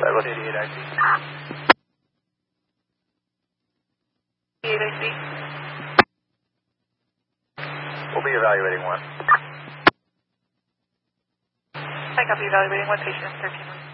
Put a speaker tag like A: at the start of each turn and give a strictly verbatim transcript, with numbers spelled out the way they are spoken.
A: Douglas. eighty-eight I C.
B: eighty-eight I C.
A: We'll be evaluating one.
B: I copy evaluating one patient, thirteen.